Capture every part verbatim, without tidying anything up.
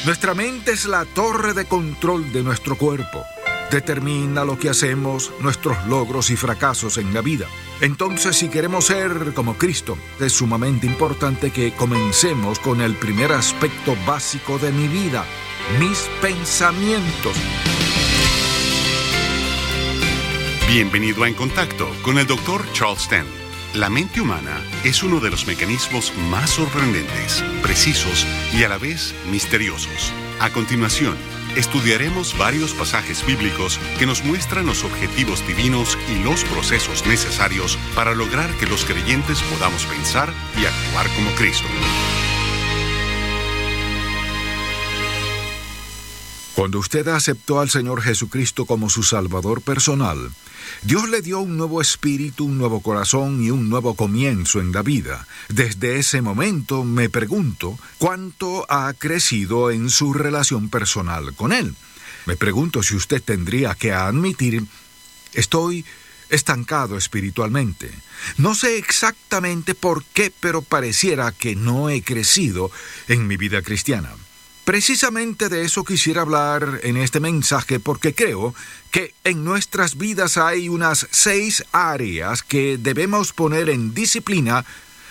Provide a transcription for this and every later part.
Nuestra mente es la torre de control de nuestro cuerpo. Determina lo que hacemos, nuestros logros y fracasos en la vida. Entonces, si queremos ser como Cristo, es sumamente importante que comencemos con el primer aspecto básico de mi vida, mis pensamientos. Bienvenido a En Contacto con el doctor Charles Stanley. La mente humana es uno de los mecanismos más sorprendentes, precisos y a la vez misteriosos. A continuación, estudiaremos varios pasajes bíblicos que nos muestran los objetivos divinos y los procesos necesarios para lograr que los creyentes podamos pensar y actuar como Cristo. Cuando usted aceptó al Señor Jesucristo como su Salvador personal, Dios le dio un nuevo espíritu, un nuevo corazón y un nuevo comienzo en la vida. Desde ese momento me pregunto cuánto ha crecido en su relación personal con Él. Me pregunto si usted tendría que admitir, estoy estancado espiritualmente. No sé exactamente por qué, pero pareciera que no he crecido en mi vida cristiana. Precisamente de eso quisiera hablar en este mensaje porque creo que en nuestras vidas hay unas seis áreas que debemos poner en disciplina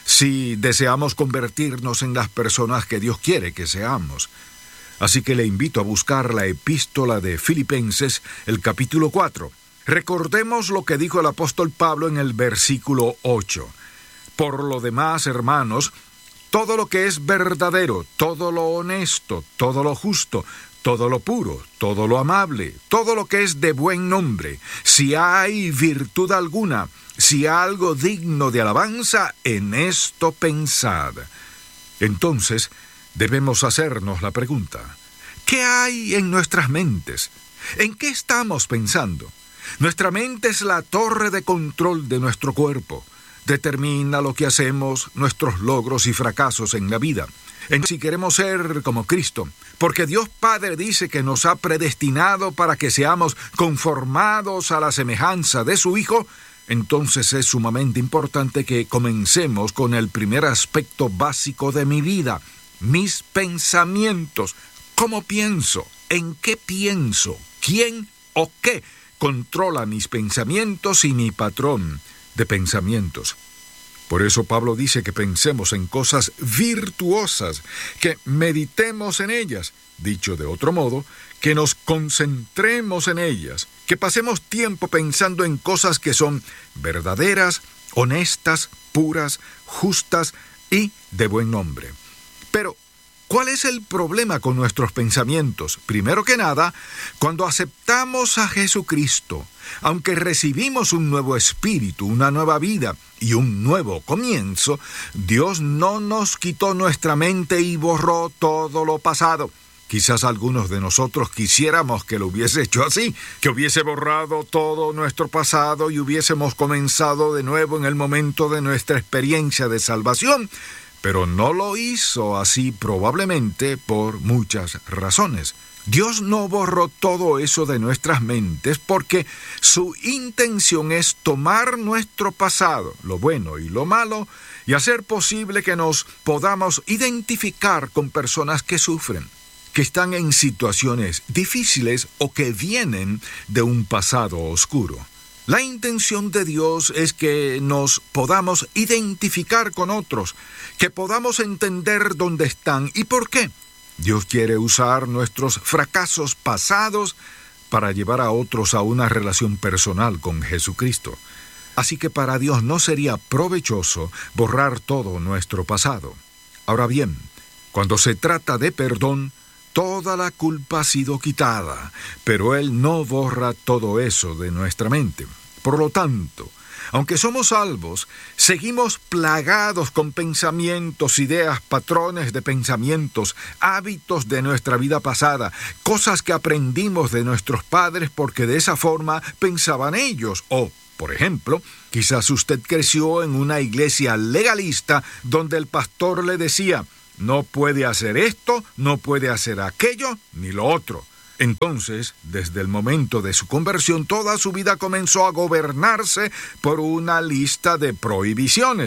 si deseamos convertirnos en las personas que Dios quiere que seamos. Así que le invito a buscar la epístola de Filipenses, el capítulo cuatro. Recordemos lo que dijo el apóstol Pablo en el versículo ocho. Por lo demás, hermanos, todo lo que es verdadero, todo lo honesto, todo lo justo, todo lo puro, todo lo amable, todo lo que es de buen nombre, si hay virtud alguna, si hay algo digno de alabanza, en esto pensad. Entonces, debemos hacernos la pregunta, ¿qué hay en nuestras mentes? ¿En qué estamos pensando? Nuestra mente es la torre de control de nuestro cuerpo. Determina lo que hacemos, nuestros logros y fracasos en la vida. En si queremos ser como Cristo, porque Dios Padre dice que nos ha predestinado para que seamos conformados a la semejanza de su Hijo, entonces es sumamente importante que comencemos con el primer aspecto básico de mi vida, mis pensamientos. ¿Cómo pienso? ¿En qué pienso? ¿Quién o qué controla mis pensamientos y mi patrón de pensamientos? Por eso Pablo dice que pensemos en cosas virtuosas, que meditemos en ellas. Dicho de otro modo, que nos concentremos en ellas, que pasemos tiempo pensando en cosas que son verdaderas, honestas, puras, justas y de buen nombre. Pero, ¿cuál es el problema con nuestros pensamientos? Primero que nada, cuando aceptamos a Jesucristo, aunque recibimos un nuevo espíritu, una nueva vida y un nuevo comienzo, Dios no nos quitó nuestra mente y borró todo lo pasado. Quizás algunos de nosotros quisiéramos que lo hubiese hecho así, que hubiese borrado todo nuestro pasado y hubiésemos comenzado de nuevo en el momento de nuestra experiencia de salvación, pero no lo hizo así probablemente por muchas razones. Dios no borró todo eso de nuestras mentes porque su intención es tomar nuestro pasado, lo bueno y lo malo, y hacer posible que nos podamos identificar con personas que sufren, que están en situaciones difíciles o que vienen de un pasado oscuro. La intención de Dios es que nos podamos identificar con otros, que podamos entender dónde están y por qué. Dios quiere usar nuestros fracasos pasados para llevar a otros a una relación personal con Jesucristo. Así que para Dios no sería provechoso borrar todo nuestro pasado. Ahora bien, cuando se trata de perdón, toda la culpa ha sido quitada, pero Él no borra todo eso de nuestra mente. Por lo tanto, aunque somos salvos, seguimos plagados con pensamientos, ideas, patrones de pensamientos, hábitos de nuestra vida pasada, cosas que aprendimos de nuestros padres porque de esa forma pensaban ellos. O, por ejemplo, quizás usted creció en una iglesia legalista donde el pastor le decía, no puede hacer esto, no puede hacer aquello, ni lo otro. Entonces, desde el momento de su conversión, toda su vida comenzó a gobernarse por una lista de prohibiciones.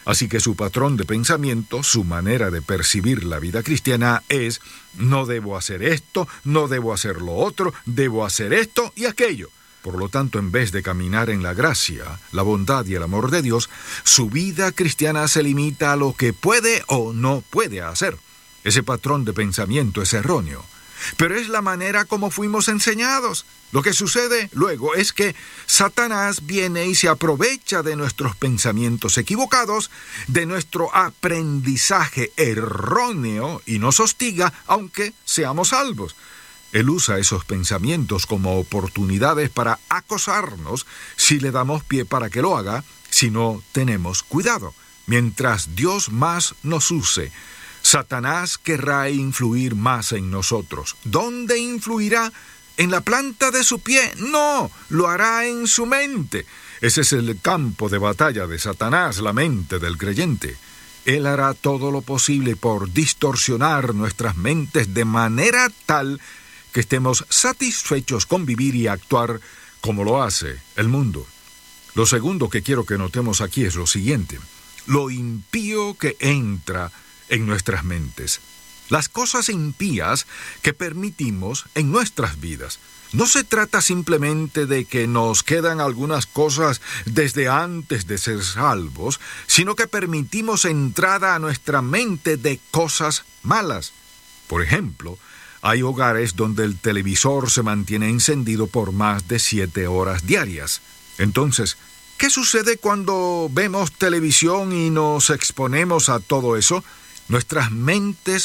Así que su patrón de pensamiento, su manera de percibir la vida cristiana es: no debo hacer esto, no debo hacer lo otro, debo hacer esto y aquello. Por lo tanto, en vez de caminar en la gracia, la bondad y el amor de Dios, su vida cristiana se limita a lo que puede o no puede hacer. Ese patrón de pensamiento es erróneo, pero es la manera como fuimos enseñados. Lo que sucede luego es que Satanás viene y se aprovecha de nuestros pensamientos equivocados, de nuestro aprendizaje erróneo, y nos hostiga aunque seamos salvos. Él usa esos pensamientos como oportunidades para acosarnos si le damos pie para que lo haga, si no tenemos cuidado. Mientras Dios más nos use, Satanás querrá influir más en nosotros. ¿Dónde influirá? ¿En la planta de su pie? No, lo hará en su mente. Ese es el campo de batalla de Satanás, la mente del creyente. Él hará todo lo posible por distorsionar nuestras mentes de manera tal que estemos satisfechos con vivir y actuar como lo hace el mundo. Lo segundo que quiero que notemos aquí es lo siguiente: lo impío que entra en nuestras mentes. Las cosas impías que permitimos en nuestras vidas. No se trata simplemente de que nos quedan algunas cosas desde antes de ser salvos, sino que permitimos entrada a nuestra mente de cosas malas. Por ejemplo, hay hogares donde el televisor se mantiene encendido por más de siete horas diarias. Entonces, ¿qué sucede cuando vemos televisión y nos exponemos a todo eso? Nuestras mentes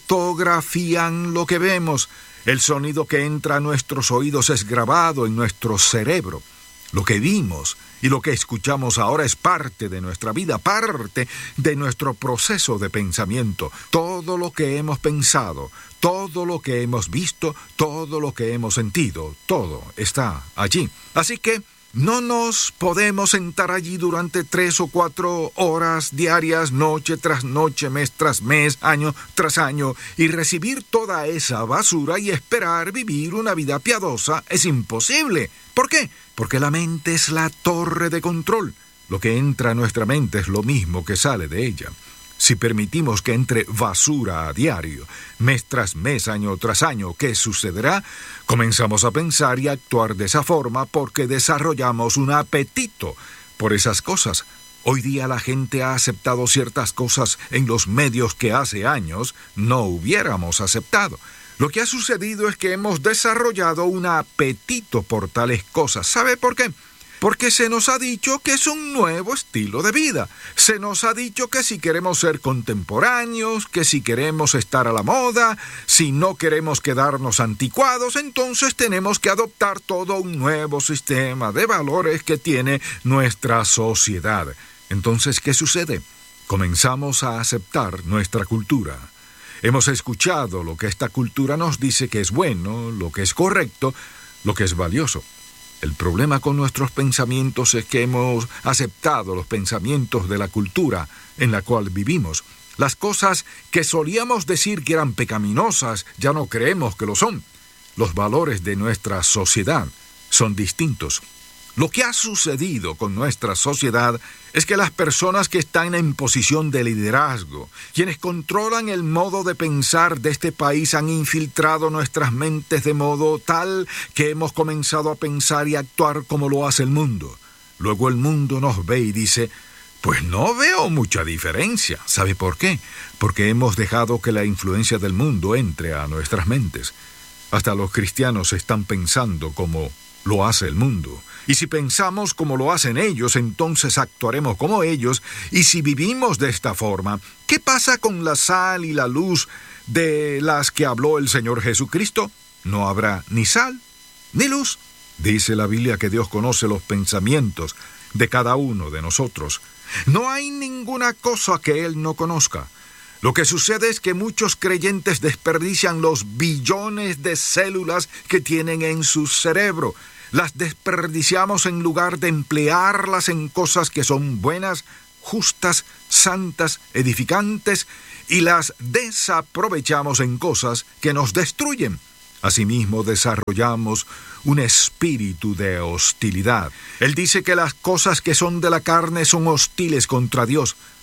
fotografían lo que vemos. El sonido que entra a nuestros oídos es grabado en nuestro cerebro. Lo que vimos y lo que escuchamos ahora es parte de nuestra vida, parte de nuestro proceso de pensamiento. Todo lo que hemos pensado, todo lo que hemos visto, todo lo que hemos sentido, todo está allí. Así que no nos podemos sentar allí durante tres o cuatro horas diarias, noche tras noche, mes tras mes, año tras año, y recibir toda esa basura y esperar vivir una vida piadosa. Es imposible. ¿Por qué? Porque la mente es la torre de control. Lo que entra a nuestra mente es lo mismo que sale de ella. Si permitimos que entre basura a diario, mes tras mes, año tras año, ¿qué sucederá? Comenzamos a pensar y a actuar de esa forma porque desarrollamos un apetito por esas cosas. Hoy día la gente ha aceptado ciertas cosas en los medios que hace años no hubiéramos aceptado. Lo que ha sucedido es que hemos desarrollado un apetito por tales cosas. ¿Sabe por qué? Porque se nos ha dicho que es un nuevo estilo de vida. Se nos ha dicho que si queremos ser contemporáneos, que si queremos estar a la moda, si no queremos quedarnos anticuados, entonces tenemos que adoptar todo un nuevo sistema de valores que tiene nuestra sociedad. Entonces, ¿qué sucede? Comenzamos a aceptar nuestra cultura. Hemos escuchado lo que esta cultura nos dice que es bueno, lo que es correcto, lo que es valioso. El problema con nuestros pensamientos es que hemos aceptado los pensamientos de la cultura en la cual vivimos. Las cosas que solíamos decir que eran pecaminosas ya no creemos que lo son. Los valores de nuestra sociedad son distintos. Lo que ha sucedido con nuestra sociedad es que las personas que están en posición de liderazgo, quienes controlan el modo de pensar de este país, han infiltrado nuestras mentes de modo tal que hemos comenzado a pensar y actuar como lo hace el mundo. Luego el mundo nos ve y dice: pues no veo mucha diferencia. ¿Sabe por qué? Porque hemos dejado que la influencia del mundo entre a nuestras mentes. Hasta los cristianos están pensando como lo hace el mundo. Y si pensamos como lo hacen ellos, entonces actuaremos como ellos. Y si vivimos de esta forma, ¿qué pasa con la sal y la luz de las que habló el Señor Jesucristo? No habrá ni sal ni luz. Dice la Biblia que Dios conoce los pensamientos de cada uno de nosotros. No hay ninguna cosa que Él no conozca. Lo que sucede es que muchos creyentes desperdician los billones de células que tienen en su cerebro. Las desperdiciamos en lugar de emplearlas en cosas que son buenas, justas, santas, edificantes, y las desaprovechamos en cosas que nos destruyen. Asimismo, desarrollamos un espíritu de hostilidad. Él dice que las cosas que son de la carne son hostiles contra Dios.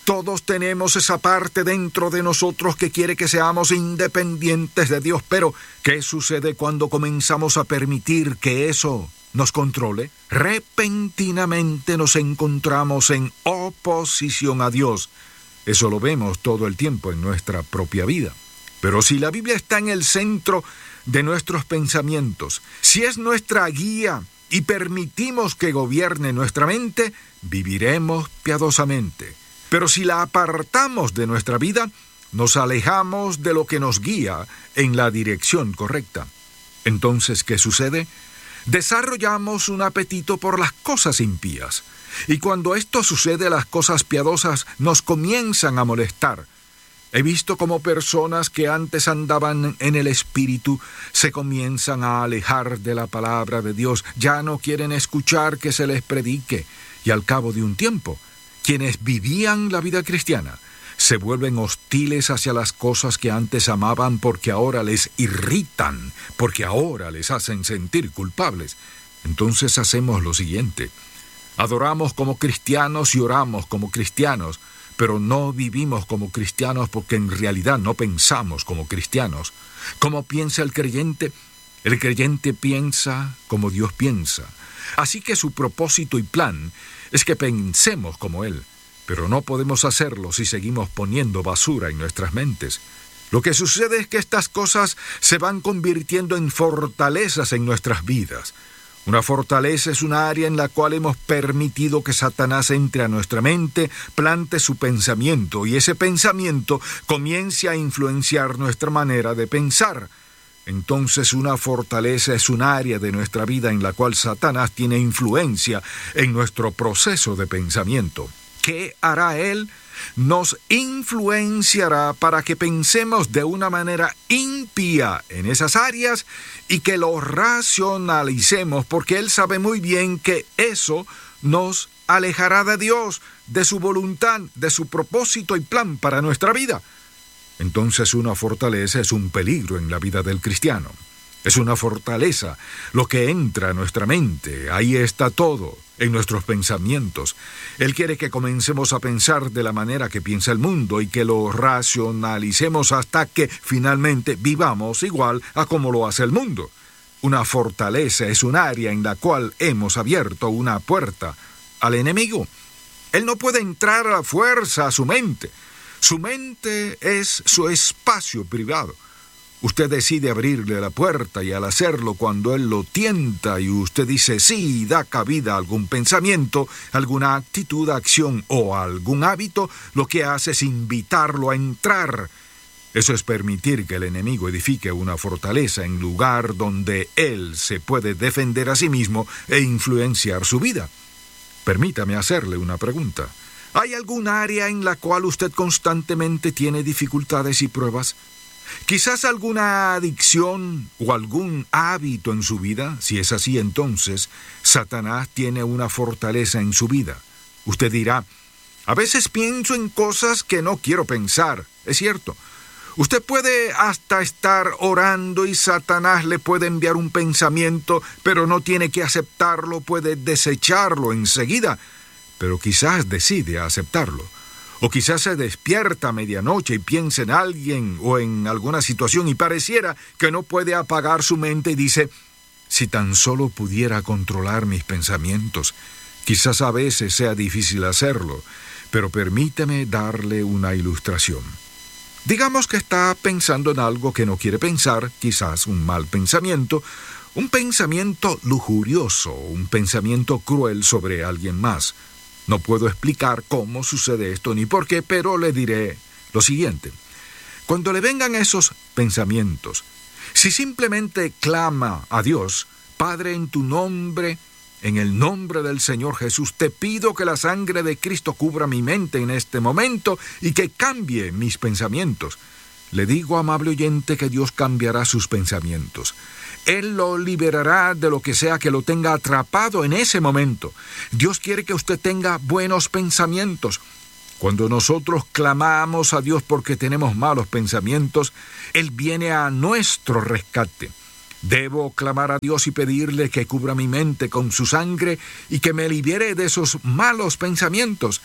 Todos tenemos esa parte dentro de nosotros que quiere que seamos independientes de Dios, pero ¿qué sucede cuando comenzamos a permitir que eso nos controle? Repentinamente nos encontramos en oposición a Dios. Eso lo vemos todo el tiempo en nuestra propia vida. Pero si la Biblia está en el centro de nuestros pensamientos, si es nuestra guía y permitimos que gobierne nuestra mente, viviremos piadosamente. Pero si la apartamos de nuestra vida, nos alejamos de lo que nos guía en la dirección correcta. Entonces, ¿qué sucede? Desarrollamos un apetito por las cosas impías. Y cuando esto sucede, las cosas piadosas nos comienzan a molestar. He visto cómo personas que antes andaban en el Espíritu se comienzan a alejar de la palabra de Dios. Ya no quieren escuchar que se les predique. Y al cabo de un tiempo, quienes vivían la vida cristiana se vuelven hostiles hacia las cosas que antes amaban porque ahora les irritan, porque ahora les hacen sentir culpables. Entonces hacemos lo siguiente. Adoramos como cristianos y oramos como cristianos, pero no vivimos como cristianos porque en realidad no pensamos como cristianos. ¿Cómo piensa el creyente? El creyente piensa como Dios piensa. Así que su propósito y plan es que pensemos como Él, pero no podemos hacerlo si seguimos poniendo basura en nuestras mentes. Lo que sucede es que estas cosas se van convirtiendo en fortalezas en nuestras vidas. Una fortaleza es una área en la cual hemos permitido que Satanás entre a nuestra mente, plante su pensamiento, y ese pensamiento comience a influenciar nuestra manera de pensar. Entonces una fortaleza es un área de nuestra vida en la cual Satanás tiene influencia en nuestro proceso de pensamiento. ¿Qué hará él? Nos influenciará para que pensemos de una manera impía en esas áreas y que lo racionalicemos, porque él sabe muy bien que eso nos alejará de Dios, de su voluntad, de su propósito y plan para nuestra vida. Entonces una fortaleza es un peligro en la vida del cristiano. Es una fortaleza lo que entra a nuestra mente. Ahí está todo, en nuestros pensamientos. Él quiere que comencemos a pensar de la manera que piensa el mundo y que lo racionalicemos hasta que finalmente vivamos igual a como lo hace el mundo. Una fortaleza es un área en la cual hemos abierto una puerta al enemigo. Él no puede entrar a la fuerza a su mente. Su mente es su espacio privado. Usted decide abrirle la puerta y al hacerlo, cuando él lo tienta y usted dice sí, da cabida a algún pensamiento, alguna actitud, acción o algún hábito, lo que hace es invitarlo a entrar. Eso es permitir que el enemigo edifique una fortaleza en lugar donde él se puede defender a sí mismo e influenciar su vida. Permítame hacerle una pregunta. ¿Hay algún área en la cual usted constantemente tiene dificultades y pruebas? Quizás alguna adicción o algún hábito en su vida. Si es así, entonces Satanás tiene una fortaleza en su vida. Usted dirá, a veces pienso en cosas que no quiero pensar. Es cierto. Usted puede hasta estar orando y Satanás le puede enviar un pensamiento, pero no tiene que aceptarlo, puede desecharlo enseguida. Pero quizás decide aceptarlo. O quizás se despierta a medianoche y piensa en alguien o en alguna situación y pareciera que no puede apagar su mente y dice, si tan solo pudiera controlar mis pensamientos. Quizás a veces sea difícil hacerlo, pero permíteme darle una ilustración. Digamos que está pensando en algo que no quiere pensar, quizás un mal pensamiento, un pensamiento lujurioso, un pensamiento cruel sobre alguien más. No puedo explicar cómo sucede esto ni por qué, pero le diré lo siguiente. Cuando le vengan esos pensamientos, si simplemente clama a Dios, Padre, en tu nombre, en el nombre del Señor Jesús, te pido que la sangre de Cristo cubra mi mente en este momento y que cambie mis pensamientos. Le digo, amable oyente, que Dios cambiará sus pensamientos. Él lo liberará de lo que sea que lo tenga atrapado en ese momento. Dios quiere que usted tenga buenos pensamientos. Cuando nosotros clamamos a Dios porque tenemos malos pensamientos, Él viene a nuestro rescate. Debo clamar a Dios y pedirle que cubra mi mente con su sangre y que me libere de esos malos pensamientos.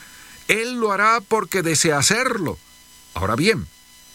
Él lo hará porque desea hacerlo. Ahora bien,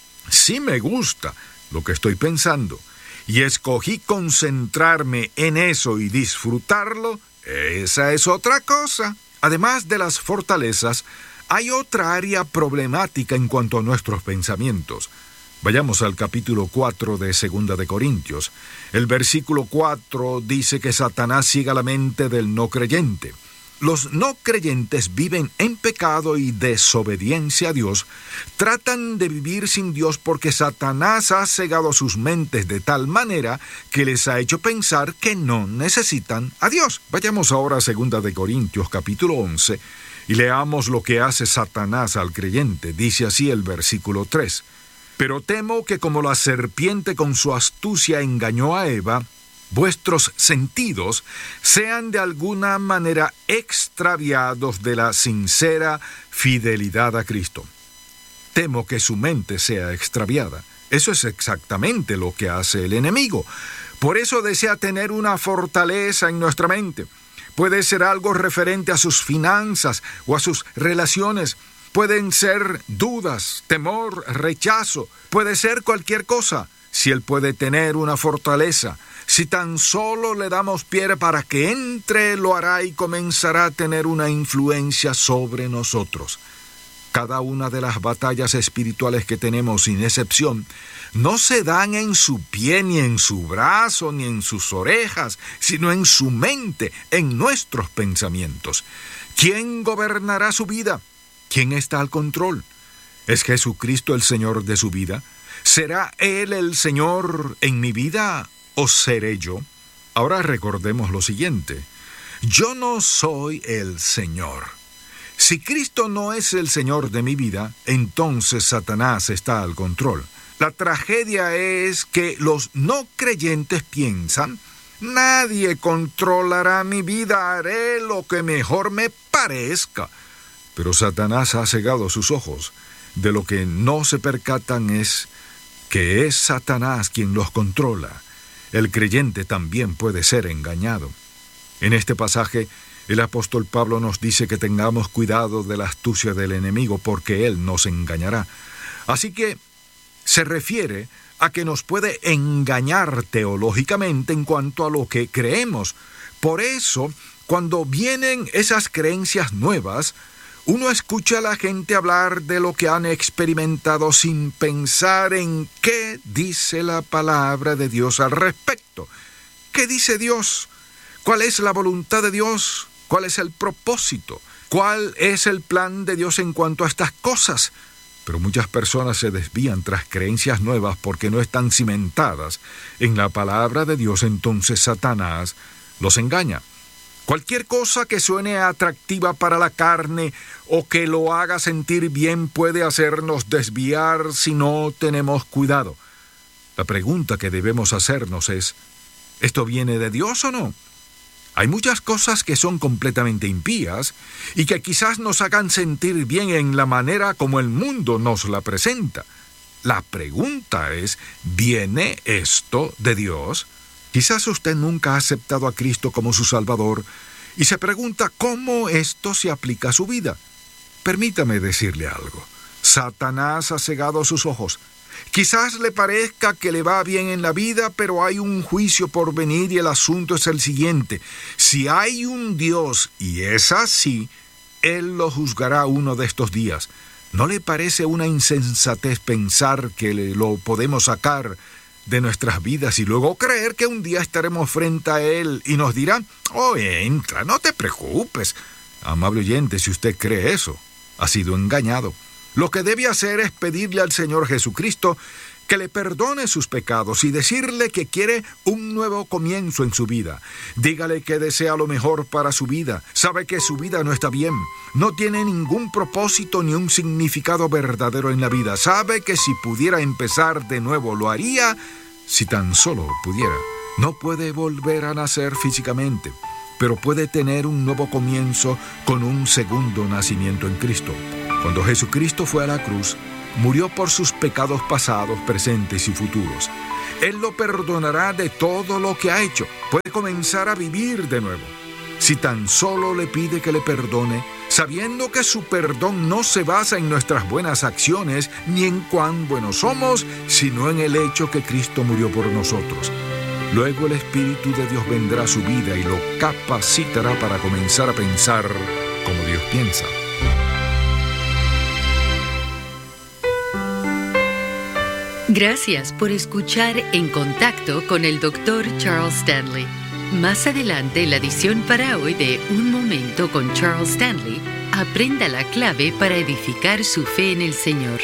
si me gusta lo que estoy pensando y escogí concentrarme en eso y disfrutarlo, esa es otra cosa. Además de las fortalezas, hay otra área problemática en cuanto a nuestros pensamientos. Vayamos al capítulo cuatro de Segunda de Corintios. El versículo cuatro dice que Satanás ciega la mente del no creyente. Los no creyentes viven en pecado y desobediencia a Dios. Tratan de vivir sin Dios porque Satanás ha cegado sus mentes de tal manera que les ha hecho pensar que no necesitan a Dios. Vayamos ahora a Segunda de Corintios capítulo once y leamos lo que hace Satanás al creyente. Dice así el versículo tres. Pero temo que como la serpiente con su astucia engañó a Eva, vuestros sentidos sean de alguna manera extraviados de la sincera fidelidad a Cristo. Temo que su mente sea extraviada. Eso es exactamente lo que hace el enemigo. Por eso desea tener una fortaleza en nuestra mente. Puede ser algo referente a sus finanzas o a sus relaciones. Pueden ser dudas, temor, rechazo. Puede ser cualquier cosa. Si él puede tener una fortaleza, si tan solo le damos pie para que entre, lo hará y comenzará a tener una influencia sobre nosotros. Cada una de las batallas espirituales que tenemos, sin excepción, no se dan en su pie, ni en su brazo, ni en sus orejas, sino en su mente, en nuestros pensamientos. ¿Quién gobernará su vida? ¿Quién está al control? ¿Es Jesucristo el Señor de su vida? ¿Será Él el Señor en mi vida o seré yo? Ahora recordemos lo siguiente. Yo no soy el Señor. Si Cristo no es el Señor de mi vida, entonces Satanás está al control. La tragedia es que los no creyentes piensan, nadie controlará mi vida, haré lo que mejor me parezca. Pero Satanás ha cegado sus ojos. De lo que no se percatan es que es Satanás quien los controla. El creyente también puede ser engañado. En este pasaje, el apóstol Pablo nos dice que tengamos cuidado de la astucia del enemigo porque él nos engañará. Así que se refiere a que nos puede engañar teológicamente en cuanto a lo que creemos. Por eso, cuando vienen esas creencias nuevas, uno escucha a la gente hablar de lo que han experimentado sin pensar en qué dice la palabra de Dios al respecto. ¿Qué dice Dios? ¿Cuál es la voluntad de Dios? ¿Cuál es el propósito? ¿Cuál es el plan de Dios en cuanto a estas cosas? Pero muchas personas se desvían tras creencias nuevas porque no están cimentadas en la palabra de Dios. Entonces Satanás los engaña. Cualquier cosa que suene atractiva para la carne o que lo haga sentir bien puede hacernos desviar si no tenemos cuidado. La pregunta que debemos hacernos es, ¿esto viene de Dios o no? Hay muchas cosas que son completamente impías y que quizás nos hagan sentir bien en la manera como el mundo nos la presenta. La pregunta es, ¿viene esto de Dios? Quizás usted nunca ha aceptado a Cristo como su Salvador y se pregunta cómo esto se aplica a su vida. Permítame decirle algo. Satanás ha cegado sus ojos. Quizás le parezca que le va bien en la vida, pero hay un juicio por venir y el asunto es el siguiente. Si hay un Dios y es así, Él lo juzgará uno de estos días. ¿No le parece una insensatez pensar que lo podemos sacar de nuestras vidas y luego creer que un día estaremos frente a Él y nos dirán, oh, entra, no te preocupes? Amable oyente, si usted cree eso, ha sido engañado. Lo que debe hacer es pedirle al Señor Jesucristo que le perdone sus pecados y decirle que quiere un nuevo comienzo en su vida. Dígale que desea lo mejor para su vida. Sabe que su vida no está bien. No tiene ningún propósito ni un significado verdadero en la vida. Sabe que si pudiera empezar de nuevo lo haría si tan solo pudiera. No puede volver a nacer físicamente, pero puede tener un nuevo comienzo con un segundo nacimiento en Cristo. Cuando Jesucristo fue a la cruz, murió por sus pecados pasados, presentes y futuros. Él lo perdonará de todo lo que ha hecho. Puede comenzar a vivir de nuevo. Si tan solo le pide que le perdone, sabiendo que su perdón no se basa en nuestras buenas acciones ni en cuán buenos somos, sino en el hecho que Cristo murió por nosotros. Luego el Espíritu de Dios vendrá a su vida y lo capacitará para comenzar a pensar como Dios piensa. Gracias por escuchar En Contacto con el doctor Charles Stanley. Más adelante, la edición para hoy de Un Momento con Charles Stanley, aprenda la clave para edificar su fe en el Señor.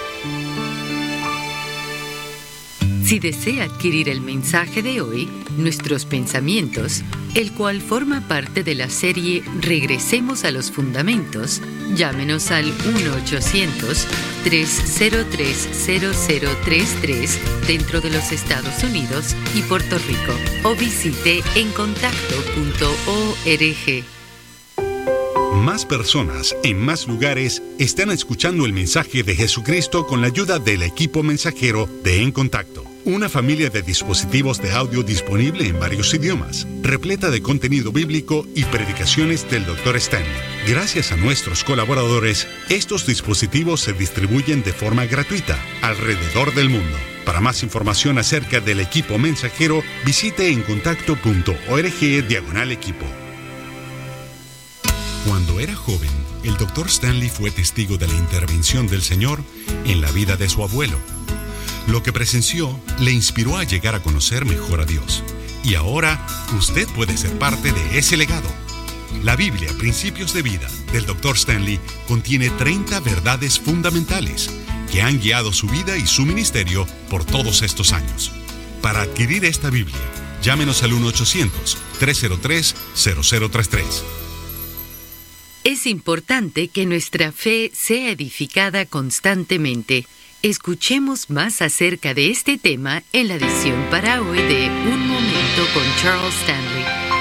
Si desea adquirir el mensaje de hoy, Nuestros Pensamientos, el cual forma parte de la serie Regresemos a los Fundamentos, llámenos al uno ochocientos, tres cero tres, cero cero tres tres dentro de los Estados Unidos y Puerto Rico o visite en contacto punto org. Más personas en más lugares están escuchando el mensaje de Jesucristo con la ayuda del equipo mensajero de En Contacto. Una familia de dispositivos de audio disponible en varios idiomas, repleta de contenido bíblico y predicaciones del doctor Stanley. Gracias a nuestros colaboradores, estos dispositivos se distribuyen de forma gratuita alrededor del mundo. Para más información acerca del equipo mensajero, visite en contacto punto org diagonal equipo. Cuando era joven, el doctor Stanley fue testigo de la intervención del Señor en la vida de su abuelo. Lo que presenció le inspiró a llegar a conocer mejor a Dios. Y ahora usted puede ser parte de ese legado. La Biblia, Principios de Vida, del doctor Stanley, contiene treinta verdades fundamentales que han guiado su vida y su ministerio por todos estos años. Para adquirir esta Biblia, llámenos al uno ochocientos, tres cero tres, cero cero tres tres. Es importante que nuestra fe sea edificada constantemente. Escuchemos más acerca de este tema en la edición para hoy de Un Momento con Charles Stanley.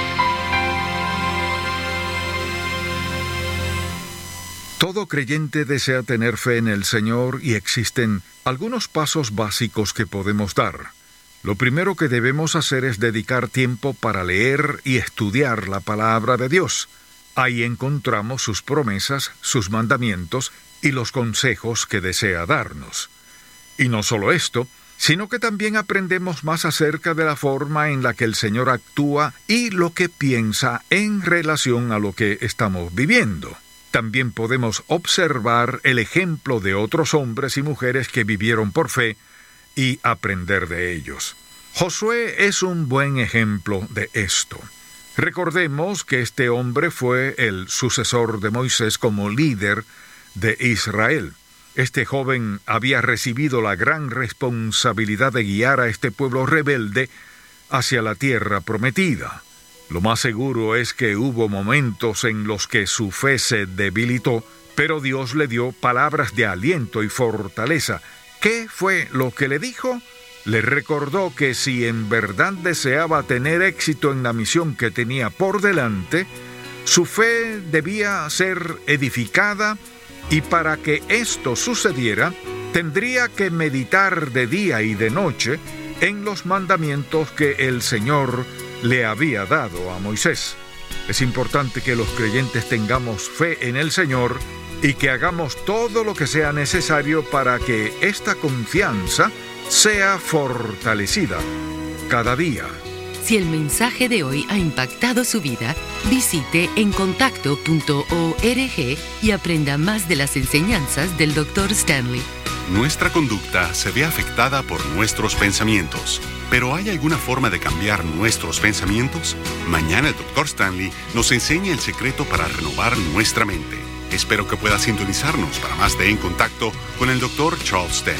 Todo creyente desea tener fe en el Señor y existen algunos pasos básicos que podemos dar. Lo primero que debemos hacer es dedicar tiempo para leer y estudiar la palabra de Dios. Ahí encontramos sus promesas, sus mandamientos y los consejos que desea darnos. Y no solo esto, sino que también aprendemos más acerca de la forma en la que el Señor actúa y lo que piensa en relación a lo que estamos viviendo. También podemos observar el ejemplo de otros hombres y mujeres que vivieron por fe y aprender de ellos. Josué es un buen ejemplo de esto. Recordemos que este hombre fue el sucesor de Moisés como líder de Israel. Este joven había recibido la gran responsabilidad de guiar a este pueblo rebelde hacia la tierra prometida. Lo más seguro es que hubo momentos en los que su fe se debilitó, pero Dios le dio palabras de aliento y fortaleza. ¿Qué fue lo que le dijo? Le recordó que si en verdad deseaba tener éxito en la misión que tenía por delante, su fe debía ser edificada y para que esto sucediera, tendría que meditar de día y de noche en los mandamientos que el Señor le había dado a Moisés. Es importante que los creyentes tengamos fe en el Señor y que hagamos todo lo que sea necesario para que esta confianza sea fortalecida cada día. Si el mensaje de hoy ha impactado su vida, visite en contacto punto org y aprenda más de las enseñanzas del doctor Stanley. Nuestra conducta se ve afectada por nuestros pensamientos. ¿Pero hay alguna forma de cambiar nuestros pensamientos? Mañana el doctor Stanley nos enseña el secreto para renovar nuestra mente. Espero que pueda sintonizarnos para más de En Contacto con el doctor Charles Stanley.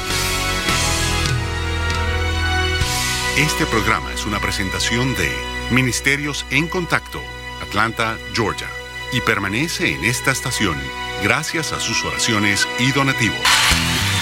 Este programa es una presentación de Ministerios En Contacto, Atlanta, Georgia, y permanece en esta estación gracias a sus oraciones y donativos.